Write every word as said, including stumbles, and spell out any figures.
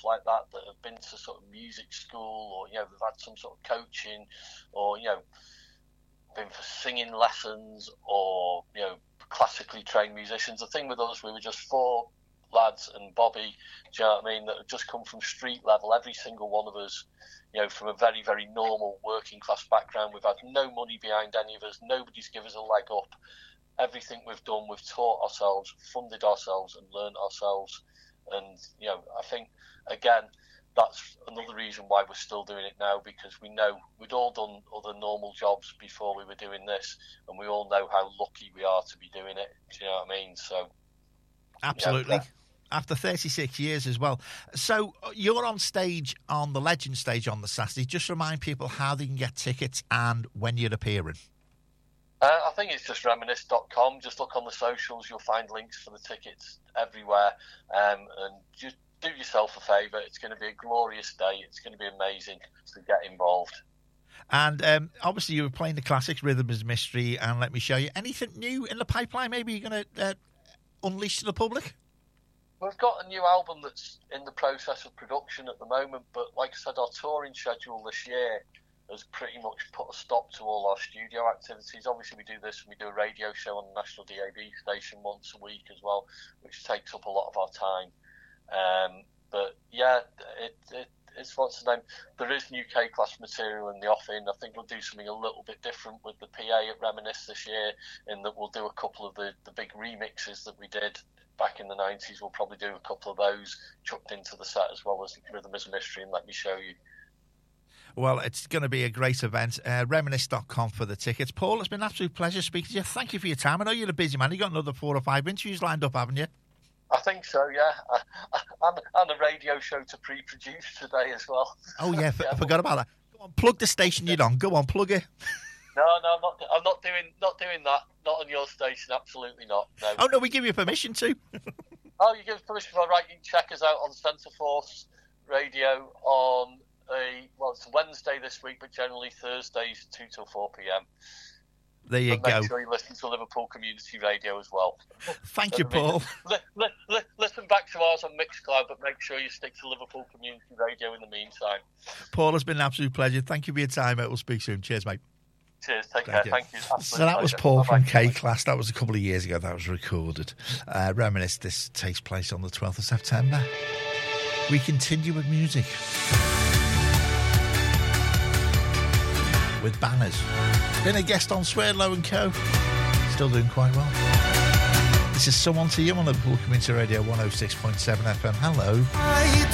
stuff like that that have been to sort of music school, or, you know, they've had some sort of coaching, or, you know, been for singing lessons, or, you know, classically trained musicians. The thing with us, we were just four lads and Bobby, do you know what I mean, that have just come from street level, every single one of us, you know, from a very, very normal working class background. We've had no money behind any of us. Nobody's given us a leg up. Everything we've done, we've taught ourselves, funded ourselves, and learned ourselves. And, you know, I think, again, that's another reason why we're still doing it now, because we know we'd all done other normal jobs before we were doing this, and we all know how lucky we are to be doing it. Do you know what I mean? So, absolutely. Yeah. After thirty-six years as well. So you're on stage on the Legend stage on the Saturday. Just remind people how they can get tickets and when you're appearing. Uh, I think it's just reminisce dot com. Just look on the socials. You'll find links for the tickets everywhere. Um, and just do yourself a favour. It's going to be a glorious day. It's going to be amazing to get involved. And um, obviously you were playing the classics, Rhythm is Mystery, and Let Me Show You. Anything new in the pipeline maybe you're going to uh, unleash to the public? We've got a new album that's in the process of production at the moment, but like I said, our touring schedule this year has pretty much put a stop to all our studio activities. Obviously, we do this and we do a radio show on the National D A B station once a week as well, which takes up a lot of our time. Um, but yeah, it, it, it's what's the name? There is new K-Class material in the offing. I think we'll do something a little bit different with the P A at Reminisce this year, in that we'll do a couple of the, the big remixes that we did back in the nineties. We'll probably do a couple of those chucked into the set, as well as Rhythm is a Mystery and Let Me Show You. Well, it's going to be a great event. Uh, reminisce dot com for the tickets. Paul, it's been an absolute pleasure speaking to you. Thank you for your time. I know you're a busy man. You've got another four or five interviews lined up, haven't you? I think so, yeah. And, and a radio show to pre-produce today as well. Oh, yeah, yeah, I forgot about that. Go on, plug the station you're on. Go on, plug it. No, no, I'm not, I'm not doing not doing that. Not on your station, absolutely not. No. Oh, no, we give you permission to. Oh, you give us permission for right, you can check us out on Centre Force Radio on a, well, it's Wednesday this week, but generally Thursdays, two till four p.m. There you but go. Make sure you listen to Liverpool Community Radio as well. Thank you, Paul. Li- li- li- listen back to ours on Mixcloud, but make sure you stick to Liverpool Community Radio in the meantime. Paul, it's been an absolute pleasure. Thank you for your time. We'll speak soon. Cheers, mate. Cheers, take Thank care, you. thank you. Absolute So that was pleasure. Paul Bye-bye. from K-Class. That was a couple of years ago that was recorded. Uh, Reminisce, this takes place on the twelfth of September. We continue with music. With Banners. Been a guest on Swerdlow and Co. Still doing quite well. This is Someone to You on Liverpool Community Radio one oh six point seven F M. Hello.